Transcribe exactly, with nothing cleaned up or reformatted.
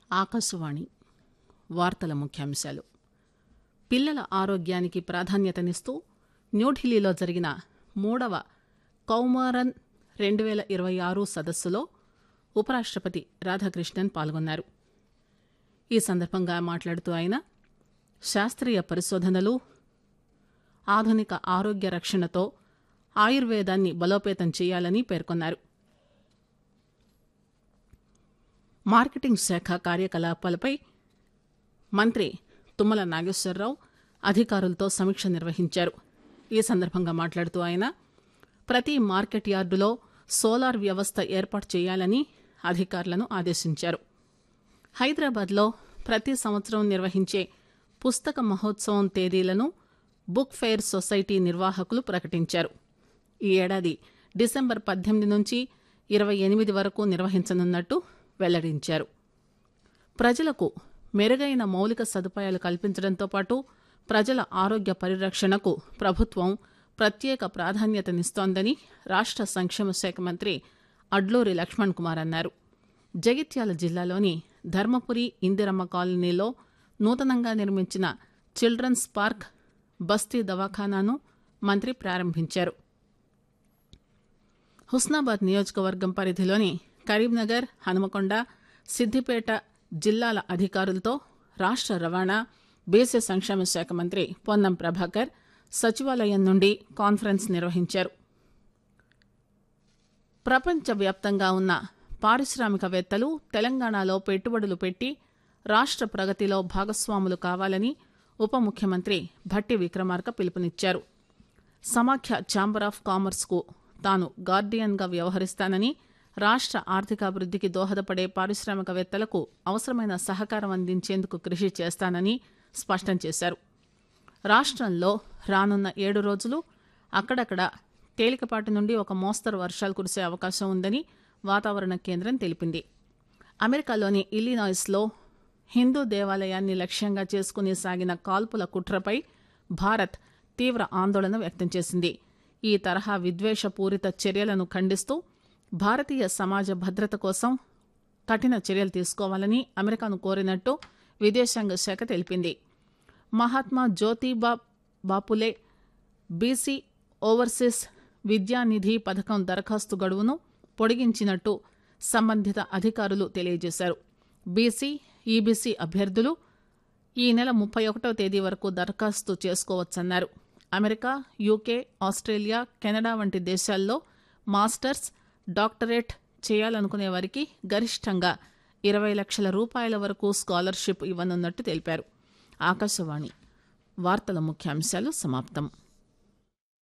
ఆకాశవాణి వార్తల ముఖ్యాంశాలు. పిల్లల ఆరోగ్యానికి ప్రాధాన్యతనిస్తూ న్యూఢిల్లీలో జరిగిన మూడవ కౌమారన్ రెండు పేల ఇరవై ఆరు సదస్సులో ఉపరాష్టపతి రాధాకృష్ణన్ పాల్గొన్నారు. ఈ సందర్భంగా మాట్లాడుతూ ఆయన శాస్త్రీయ పరిశోధనలు, ఆధునిక ఆరోగ్య రక్షణతో ఆయుర్వేదాన్ని బలోపేతం చేయాలని పేర్కొన్నారు. మార్కెటింగ్ శాఖ కార్యకలాపాలపై మంత్రి తుమ్మల నాగేశ్వరరావు అధికారులతో సమీక్ష నిర్వహించారు. ఈ సందర్భంగా మాట్లాడుతూ ఆయన ప్రతి మార్కెట్ యార్డులో సోలార్ వ్యవస్థ ఏర్పాటు చేయాలని అధికారులను ఆదేశించారు. హైదరాబాద్లో ప్రతి సంవత్సరం నిర్వహించే పుస్తక మహోత్సవం తేదీలను బుక్ ఫెయిర్ సొసైటీ నిర్వాహకులు ప్రకటించారు. ఈ ఏడాది డిసెంబర్ పద్దెనిమిది నుంచి ఇరవై ఎనిమిది వరకు నిర్వహించనున్నట్టు వెల్లడించారు. ప్రజలకు మెరుగైన మౌలిక సదుపాయాలు కల్పించడంతో పాటు ప్రజల ఆరోగ్య పరిరక్షణకు ప్రభుత్వం ప్రత్యేక ప్రాధాన్యతనిస్తోందని రాష్ట సంక్షేమ శాఖ మంత్రి అడ్లూరి లక్ష్మణ్ కుమార్ అన్నారు. జగిత్యాల జిల్లాలోని ధర్మపురి ఇందిరమ్మ కాలనీలో నూతనంగా నిర్మించిన చిల్డ్రన్స్ పార్క్, బస్తీ దవాఖానాను మంత్రి ప్రారంభించారు. హుస్నాబాద్ నియోజకవర్గం పరిధిలోని కరీంనగర్, హనుమకొండ, సిద్దిపేట జిల్లాల అధికారులతో రాష్ట రవాణా, బీసీ సంక్షేమ శాఖ మంత్రి పొన్నం ప్రభాకర్ సచివాలయం నుండి కాన్ఫరెన్స్ నిర్వహించారు. ప్రపంచవ్యాప్తంగా ఉన్న పారిశ్రామికవేత్తలు తెలంగాణలో పెట్టుబడులు పెట్టి రాష్ట ప్రగతిలో భాగస్వాములు కావాలని ఉప ముఖ్యమంత్రి భట్టి విక్రమార్క పిలుపునిచ్చారు. సమాఖ్య ఛాంబర్ ఆఫ్ కామర్స్ కు తాను గార్డియన్గా వ్యవహరిస్తానని, రాష్ట ఆర్థికాభివృద్దికి దోహదపడే పారిశ్రామికవేత్తలకు అవసరమైన సహకారం అందించేందుకు కృషి చేస్తానని స్పష్టం చేశారు. రాష్టంలో రానున్న ఏడు రోజులు అక్కడక్కడ తేలికపాటి నుండి ఒక మోస్తరు వర్షాలు కురిసే అవకాశం ఉందని వాతావరణ కేంద్రం తెలిపింది. అమెరికాలోని ఇల్లినాయిస్లో హిందూ దేవాలయాన్ని లక్ష్యంగా చేసుకుని సాగిన కాల్పుల కుట్రపై భారత్ తీవ్ర ఆందోళన వ్యక్తం చేసింది. ఈ తరహా విద్వేషపూరిత చర్యలను ఖండిస్తూ భారతీయ సమాజ భద్రత కోసం కఠిన చర్యలు తీసుకోవాలని అమెరికాను కోరినట్టు విదేశాంగ శాఖ తెలిపింది. మహాత్మా జ్యోతిబా బాపులే బీసీ ఓవర్సీస్ విద్యానిధి పథకం దరఖాస్తు గడువును పొడిగించినట్టు సంబంధిత అధికారులు తెలియజేశారు. బీసీ, ఈబీసీ అభ్యర్థులు ఈ నెల ముప్పై ఒకటవ తేదీ వరకు దరఖాస్తు చేసుకోవచ్చన్నారు. అమెరికా, యూకే, ఆస్ట్రేలియా, కెనడా వంటి దేశాల్లో మాస్టర్స్, డాక్టరేట్ చేయాలనుకునే వారికి గరిష్టంగా ఇరవై లక్షల రూపాయల వరకు స్కాలర్షిప్ ఇవ్వనున్నట్టు తెలిపారు. ఆకాశవాణి వార్తల ముఖ్యాంశాలు సమాప్తం.